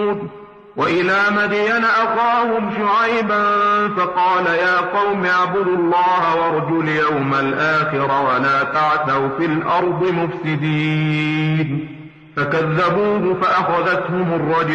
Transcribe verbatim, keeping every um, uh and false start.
وإلى مدين أخاهم شعيبا فقال يا قوم اعبدوا الله وارجوا اليوم الآخر ولا تعثوا في الأرض مفسدين فكذبوه فأخذتهم الرجفة